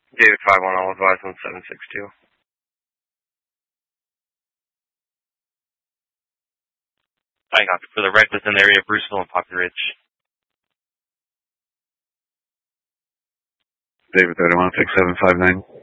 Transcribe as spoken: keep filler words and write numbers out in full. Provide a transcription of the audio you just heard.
David five one, I'll advise on seven six two. I got for the red within the area of Bruceville and Poppy Ridge. David thirty-one, six seven five nine.